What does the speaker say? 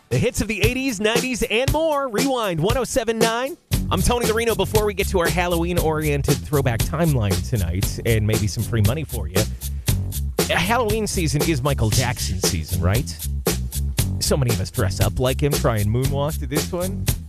The hits of the 80s, 90s, and more. Rewind 1079. I'm Tony Larino. Before we get to our Halloween-oriented throwback timeline tonight and maybe some free money for you, Halloween season is Michael Jackson season, right? So many of us dress up like him, try and moonwalk to this one.